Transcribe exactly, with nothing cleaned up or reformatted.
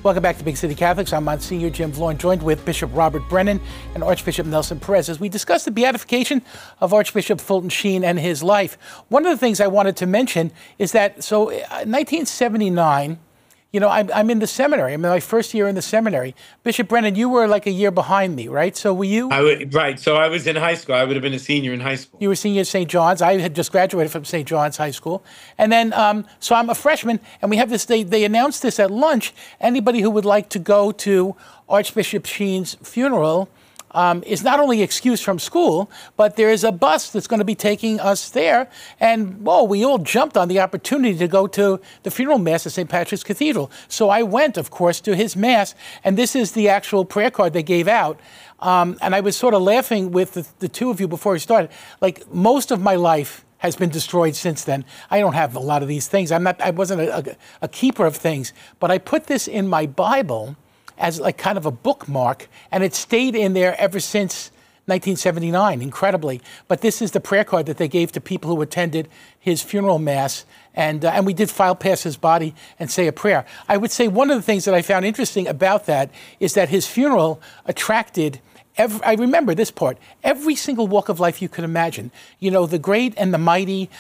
Welcome back to Big City Catholics. I'm Monsignor Jim Vloin, joined with Bishop Robert Brennan and Archbishop Nelson Perez as we discuss the beatification of Archbishop Fulton Sheen and his life. One of the things I wanted to mention is that, so in nineteen seventy-nine, you know, I'm, I'm in the seminary. I'm in my first year in the seminary. Bishop Brennan, you were like a year behind me, right? So were you? I would, right. So I was in high school. I would have been a senior in high school. You were senior at Saint John's. I had just graduated from Saint John's High School. And then, um, so I'm a freshman, and we have this, they, they announced this at lunch. Anybody who would like to go to Archbishop Sheen's funeral Um, is not only excused from school, but there is a bus that's going to be taking us there. And, whoa, we all jumped on the opportunity to go to the funeral mass at Saint Patrick's Cathedral. So I went, of course, to his mass, and this is the actual prayer card they gave out. Um, and I was sort of laughing with the, the two of you before we started. Like, most of my life has been destroyed since then. I don't have a lot of these things. I'm not, I wasn't a, a, a keeper of things, but I put this in my Bible as like kind of a bookmark, and it stayed in there ever since nineteen seventy-nine, incredibly. But this is the prayer card that they gave to people who attended his funeral mass, and uh, and we did file past his body and say a prayer. I would say one of the things that I found interesting about that is that his funeral attracted Every, I remember this part. Every single walk of life you could imagine. You know, the great and the mighty,